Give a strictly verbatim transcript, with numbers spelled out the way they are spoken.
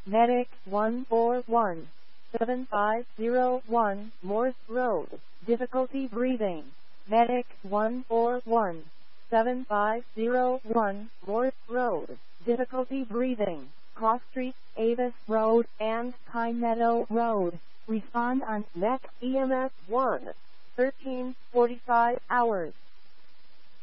Medic one four one, seven five zero one, Morse Road. Difficulty breathing. Medic one four one, seven five zero one, Morse Road. Difficulty breathing. Cross Street, Avis Road, and Pine Meadow Road. Respond on Met E M S one, thirteen forty-five hours.